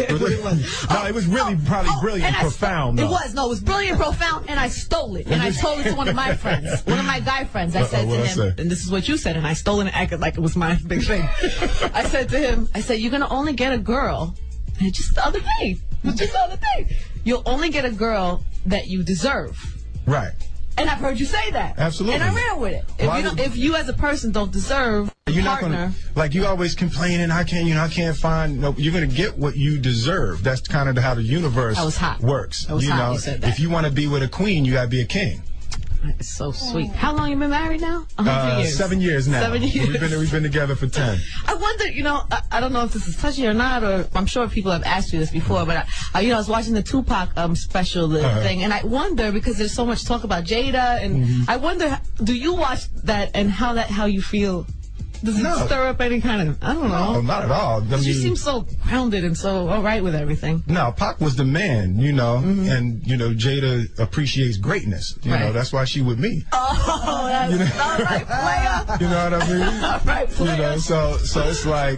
it was. No, it was really probably brilliant and profound. It was. No, it was brilliant and profound, and I stole it. And I told it to one of my friends, one of my guy friends. I said to him, and this is what you said, and I stole it and acted like it was my big thing. I said to him, you're going to only get a girl, and just the other day, you'll only get a girl that you deserve. Right. And I've heard you say that. Absolutely. And I ran with it. If you as a person don't deserve a partner. Not gonna, like you always complaining, I can't find, no, you're going to get what you deserve. That's kind of how the universe works. I was hot. You said that. If you want to be with a queen, you got to be a king. It's so sweet. How long you been married now? 100 years. 7 years now. 7 years. We've been together for 10. I wonder, I don't know if this is touchy or not, or I'm sure people have asked you this before, but I was watching the Tupac special thing, and I wonder, because there's so much talk about Jada, and I wonder, do you watch that and how you feel? Does it stir up any kind of, I don't know. No, not at all. You seem so grounded and so all right with everything. No, Pac was the man, and, Jada appreciates greatness. You know, that's why she with me. Oh, that's all right, player. You know what I mean? All right, player. So it's like,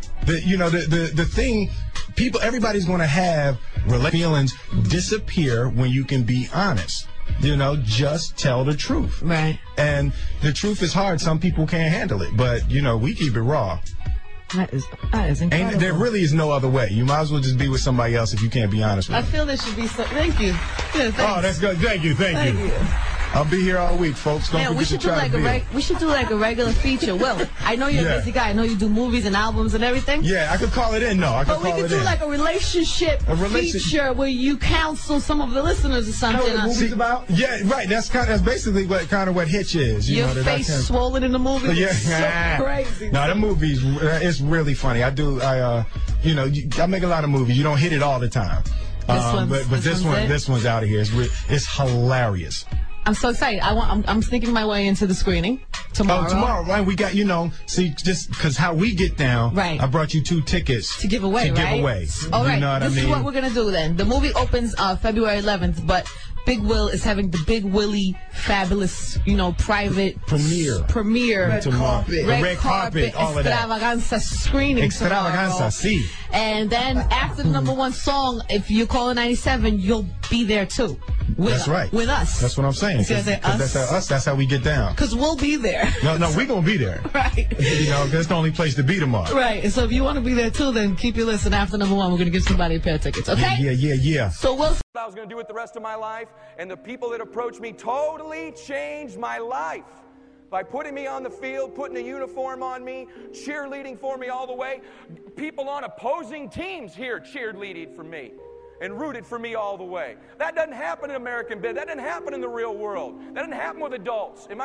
the thing, everybody's going to have feelings disappear when you can be honest. Just tell the truth. Right. And the truth is hard. Some people can't handle it. But, we keep it raw. That is incredible. And there really is no other way. You might as well just be with somebody else if you can't be honest with them. I feel there should be so. Thank you. Yeah, oh, that's good. Thank you. Thank you. I'll be here all week, folks. Don't forget to try to be. We should do like a regular feature. Will, I know you're a busy guy. I know you do movies and albums and everything. Yeah, I could call it in, though. But we could do like a relationship feature where you counsel some of the listeners or something. You know what the movie's about? Yeah, right. That's basically what Hitch is. Your face swollen in the movie. Yeah, so crazy. No, the movie's it's really funny. I make a lot of movies. You don't hit it all the time. This one's out of here. It's hilarious. I'm so excited. I'm sneaking my way into the screening tomorrow. Oh, tomorrow, right? We got, just because how we get down. Right. I brought you 2 tickets. To give away, right? All right. This is what we're going to do then. The movie opens February 11th, but Big Will is having the Big Willie fabulous, private premiere. Red carpet, all of that. Extravaganza screening. Extravaganza, sí. And then after the #1 song, if you call it 97, you'll be there too. That's right. With us. That's what I'm saying. That's how we get down. Because we'll be there. No, we're going to be there. Right. That's the only place to be tomorrow. Right. And so if you want to be there too, then keep your list. And after #1, we're going to give somebody a pair of tickets. Okay? Yeah. So we'll. I was going to do with the rest of my life, and the people that approached me totally changed my life. By putting me on the field, putting a uniform on me, cheerleading for me all the way. People on opposing teams here cheerleading for me and rooted for me all the way. That doesn't happen in American business. That doesn't happen in the real world. That doesn't happen with adults.